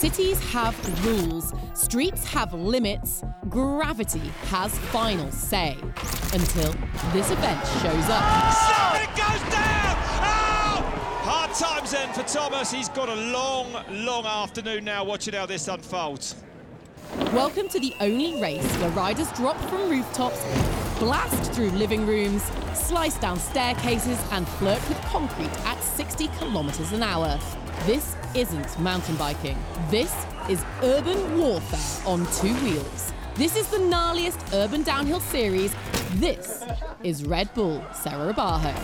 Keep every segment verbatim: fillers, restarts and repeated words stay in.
Cities have rules, streets have limits, gravity has final say. Until this event shows up. Oh, it goes down! Oh! Hard times then for Thomas. He's got a long, long afternoon now watching how this unfolds. Welcome to the only race where riders drop from rooftops, blast through living rooms, slice down staircases and flirt with concrete at sixty kilometers an hour. This isn't mountain biking. This is urban warfare on two wheels. This is the gnarliest urban downhill series. This is Red Bull Serra Barro.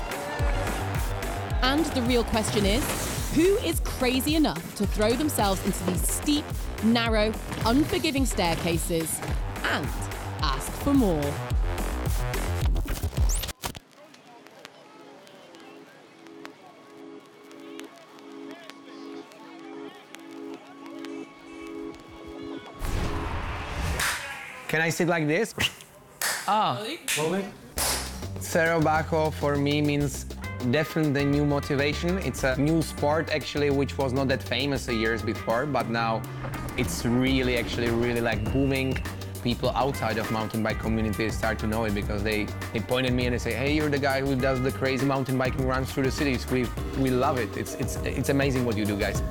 And the real question is, who is crazy enough to throw themselves into these steep, narrow, unforgiving staircases and ask for more? Can I sit like this? Ah, really? Serra Barro for me means definitely new motivation. It's a new sport actually, which was not that famous years before, but now it's really actually really like booming. People outside of mountain bike community start to know it because they, they point at me and they say, hey, you're the guy who does the crazy mountain biking runs through the cities. We, we love it. It's, it's, it's amazing what you do, guys.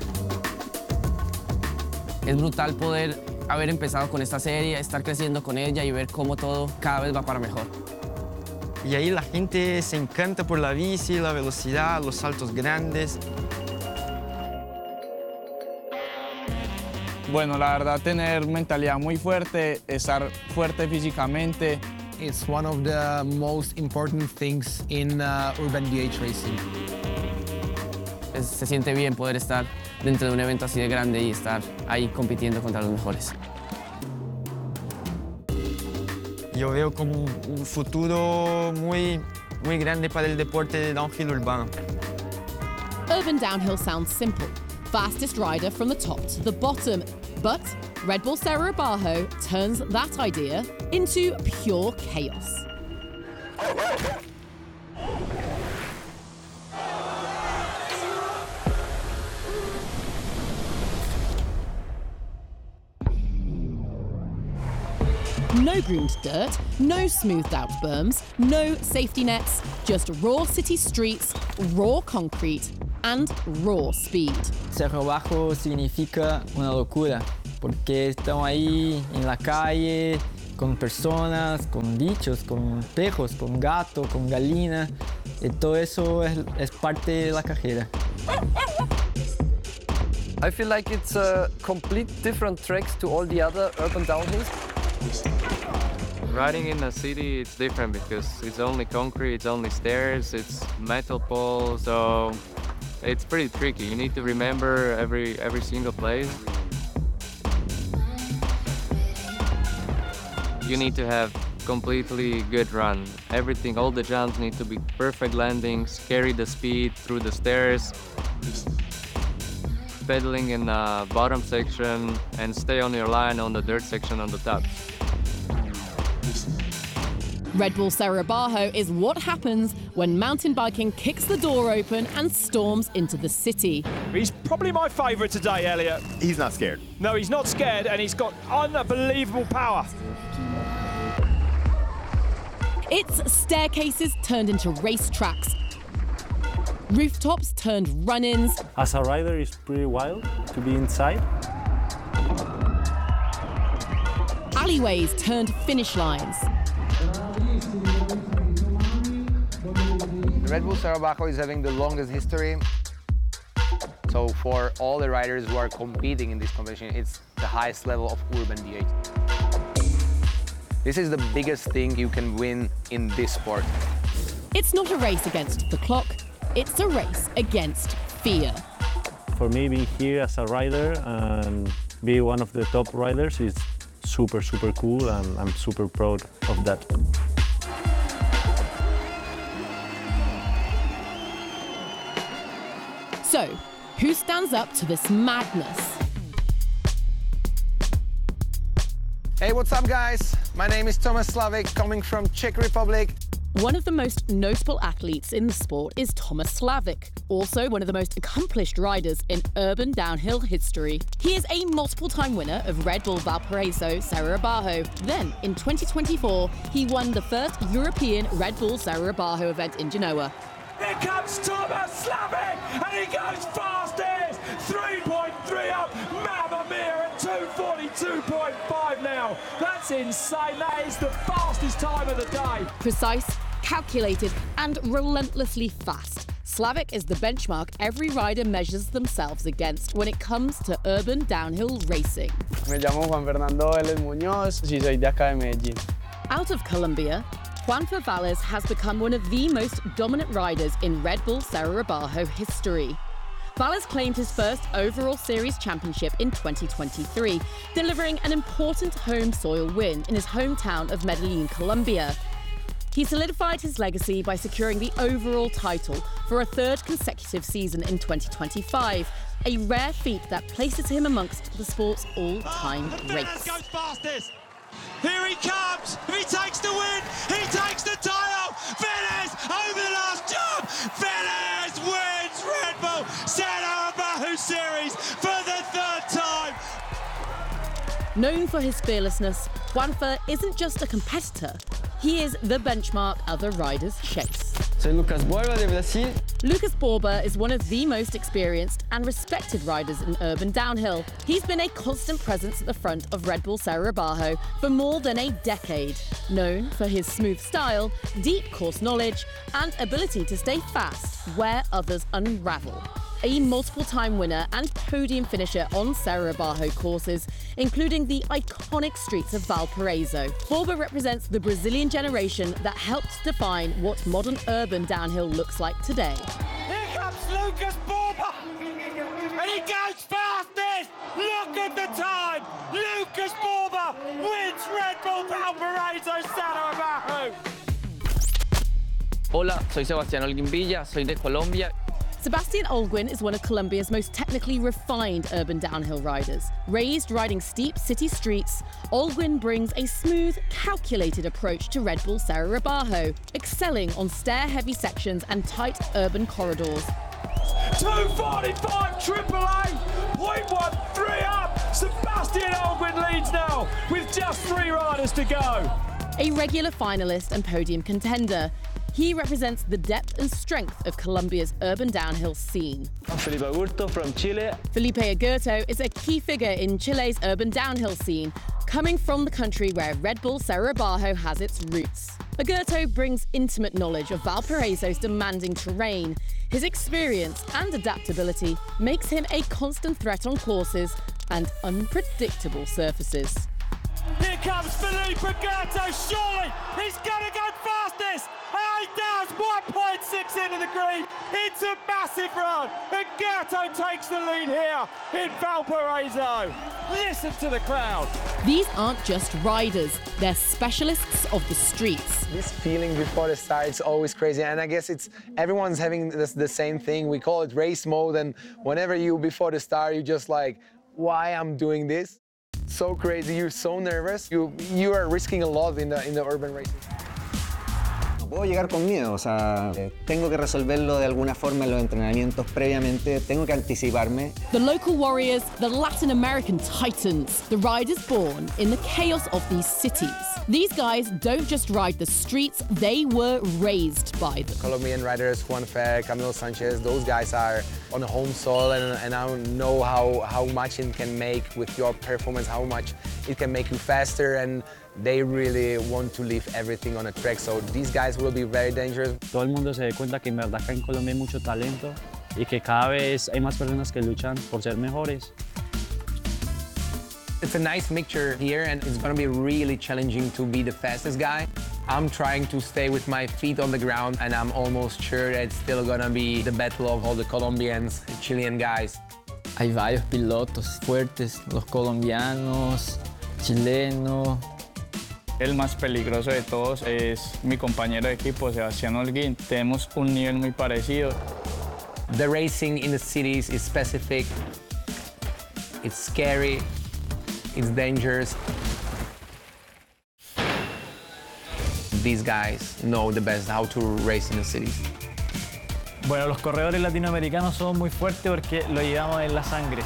Es brutal poder haber empezado con esta serie, estar creciendo con ella y ver cómo todo cada vez va para mejor. Y ahí la gente se encanta por la bici, la velocidad, los saltos grandes. Bueno, la verdad, tener mentalidad muy fuerte, estar fuerte físicamente. It's one of the most important things in uh, urban D H racing. Es, se siente bien poder estar dentro de un evento así de grande y estar ahí compitiendo contra los mejores. Yo veo como un futuro muy, muy grande para el deporte de downhill urbano. Urban downhill sounds simple. Fastest rider from the top to the bottom. But Red Bull Serra Barro turns that idea into pure chaos. No groomed dirt, no smoothed out berms, no safety nets, just raw city streets, raw concrete, and raw speed. Serra Barro significa una locura, porque estamos ahí en la calle, con personas, con bichos, con perros, con gatos, con gallina, y todo eso es, es parte de la carrera. I feel like it's a complete different tracks to all the other urban downhills. Riding in a city, it's different because it's only concrete, it's only stairs, it's metal poles, so it's pretty tricky. You need to remember every every single place. You need to have completely good run. Everything, all the jumps need to be perfect landings, carry the speed through the stairs, pedaling in the bottom section, and stay on your line on the dirt section on the top. Red Bull Serra Barro is what happens when mountain biking kicks the door open and storms into the city. He's probably my favourite today, Elliot. He's not scared. No, he's not scared, and he's got unbelievable power. It's staircases turned into race tracks, rooftops turned run-ins. As a rider, it's pretty wild to be inside. Alleyways turned finish lines. Red Bull Serra Barro is having the longest history. So for all the riders who are competing in this competition, it's the highest level of urban D H. This is the biggest thing you can win in this sport. It's not a race against the clock, it's a race against fear. For me, being here as a rider and be one of the top riders is super, super cool, and I'm super proud of that. So, who stands up to this madness? Hey, what's up, guys? My name is Tomáš Slavík, coming from Czech Republic. One of the most notable athletes in the sport is Tomáš Slávek, also one of the most accomplished riders in urban downhill history. He is a multiple-time winner of Red Bull Valparaiso Serra Bajo. Then, in twenty twenty-four, he won the first European Red Bull Serra Bajo event in Genoa. Here comes Tomáš Slávek, and he goes fastest! three point three up, Mamma Mia at two forty-two point five now. That's insane, that is the fastest time of the day. Precise, calculated, and relentlessly fast. Slávek is the benchmark every rider measures themselves against when it comes to urban downhill racing. Me llamo Juan Fernando Vélez Muñoz y soy de acá de Medellín. Out of Colombia, Juanfer Valles has become one of the most dominant riders in Red Bull Serra Bajo history. Valles claimed his first overall series championship in twenty twenty-three, delivering an important home soil win in his hometown of Medellin, Colombia. He solidified his legacy by securing the overall title for a third consecutive season in twenty twenty-five, a rare feat that places him amongst the sport's all-time oh, greats. Goes fastest. Here he comes. If he takes the win, he takes the title. Vélez over the last jump. Vélez wins Red Bull Serra Bajo Series for the third time. Known for his fearlessness, Juanfer isn't just a competitor. He is the benchmark other riders chase. Soy Lucas Borba de Brasil. Lucas Borba is one of the most experienced and respected riders in urban downhill. He's been a constant presence at the front of Red Bull Serra Bajo for more than a decade. Known for his smooth style, deep course knowledge, and ability to stay fast where others unravel. A multiple-time winner and podium finisher on Serra Bajo courses, including the iconic streets of Valparaiso. Borba represents the Brazilian generation that helped define what modern urban downhill looks like today. Here comes Lucas Borba, and he goes fastest! Look at the time! Lucas Borba wins Red Bull Valparaiso Serra Bajo! Hola, soy Sebastián Holguín Villa, soy de Colombia. Sebastián Holguín is one of Colombia's most technically refined urban downhill riders. Raised riding steep city streets, Holguín brings a smooth, calculated approach to Red Bull Serra Bajo, excelling on stair-heavy sections and tight urban corridors. two forty-five triple A, point one three up. Sebastián Holguín leads now with just three riders to go. A regular finalist and podium contender, he represents the depth and strength of Colombia's urban downhill scene. I'm Felipe Agurto from Chile. Felipe Agurto is a key figure in Chile's urban downhill scene, coming from the country where Red Bull Serra Bajo has its roots. Agurto brings intimate knowledge of Valparaiso's demanding terrain. His experience and adaptability makes him a constant threat on courses and unpredictable surfaces. Here comes Felipe Agurto, surely he's gonna go fastest! And he does, one point six into the green, it's a massive run, and Agurto takes the lead here in Valparaiso. Listen to the crowd. These aren't just riders, they're specialists of the streets. This feeling before the start is always crazy, and I guess it's everyone's having this, the same thing. We call it race mode, and whenever you, before the start, you're just like, why I'm doing this? So crazy, you're so nervous. You, you are risking a lot in the, in the urban racing. Puedo llegar con miedo, o sea, eh, tengo que resolverlo de alguna forma en los entrenamientos previamente, tengo que anticiparme. The local warriors, the Latin American titans, the riders born in the chaos of these cities. These guys don't just ride the streets, they were raised by them. Colombian riders, Juanfer, Camilo Sanchez, those guys are on a home soil, and, and I don't know how, how much it can make with your performance, how much it can make you faster, and they really want to leave everything on a track, so these guys will be very dangerous. Todo el mundo se dé cuenta que en verdad acá en Colombia hay mucho talento y que cada vez hay más personas que luchan por ser mejores. It's a nice mixture here, and it's going to be really challenging to be the fastest guy. I'm trying to stay with my feet on the ground, and I'm almost sure that it's still going to be the battle of all the Colombians, the Chilean guys. Hay varios pilotos fuertes, los colombianos, chilenos. El más peligroso de todos es mi compañero de equipo, Sebastián Holguín. Tenemos un nivel muy parecido. The racing in the cities is specific. It's scary. It's dangerous. these guys know the best how to race in the cities. Bueno, los corredores latinoamericanos somos muy fuertes porque lo llevamos en la sangre.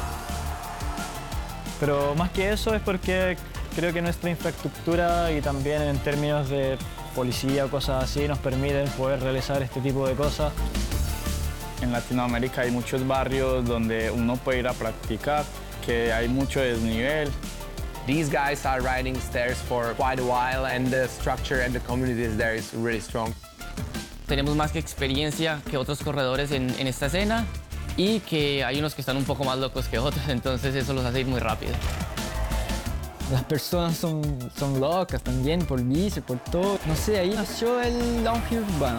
Pero más que eso es porque creo que nuestra infraestructura y también en términos de policía o cosas así nos permiten poder realizar este tipo de cosas. En Latinoamérica hay muchos barrios donde uno puede ir a practicar, que hay mucho desnivel. These guys are riding stairs for quite a while and the structure and the communities there is really strong. Tenemos más que experiencia que otros corredores en, en esta escena y que hay unos que están un poco más locos que otros, entonces eso los hace ir muy rápido. Las personas son, son locas también por bici, por todo. No sé, ahí nació el downhill urbano.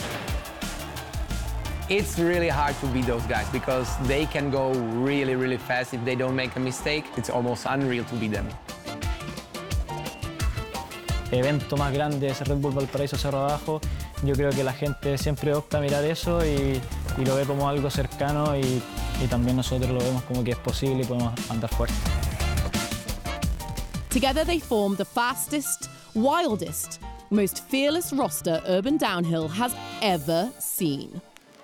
It's really hard to beat those guys because they can go really, really fast if they don't make a mistake. It's almost unreal to beat them. Evento más grande es Red Bull Valparaíso Cerro Abajo. Yo creo que la gente siempre opta a mirar eso y, y lo ve como algo cercano y, y también nosotros lo vemos como que es posible y podemos andar fuerte. Together they form the fastest, wildest, most fearless roster Urban Downhill has ever seen.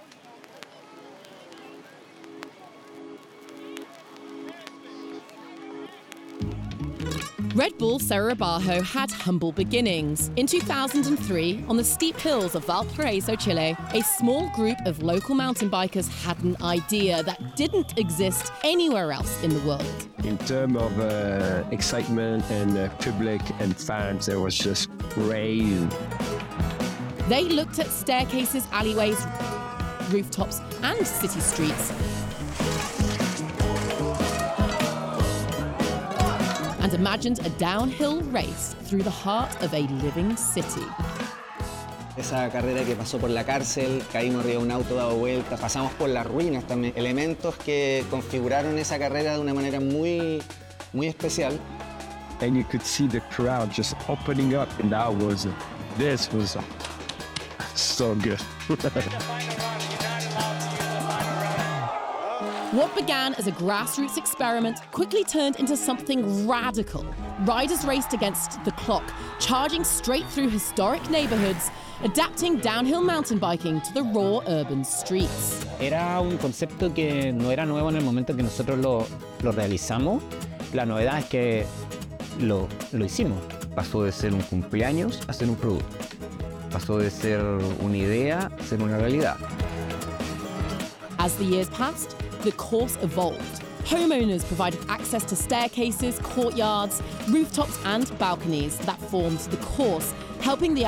Red Bull Cerro Bajo had humble beginnings. In two thousand three, on the steep hills of Valparaiso, Chile, a small group of local mountain bikers had an idea that didn't exist anywhere else in the world. In terms of uh, excitement and uh, public and fans, it was just great. They looked at staircases, alleyways, rooftops, and city streets, and imagined a downhill race through the heart of a living city. Esa carrera que pasó por la cárcel, caímos arriba de un auto dado vuelta, pasamos por las ruinas también. Elementos que configuraron esa carrera de una manera muy, muy especial. And you could see the crowd just opening up, and that was, this was so good. What began as a grassroots experiment quickly turned into something radical. Riders raced against the clock, charging straight through historic neighborhoods, adapting downhill mountain biking to the raw urban streets. Era un concepto que no era nuevo en el momento que nosotros lo, lo realizamos. La novedad es que lo, lo hicimos. Pasó de ser un cumpleaños a ser un producto. Pasó de ser una idea a ser una realidad. As the years passed, the course evolved. Homeowners provided access to staircases, courtyards, rooftops and balconies that formed the course, helping the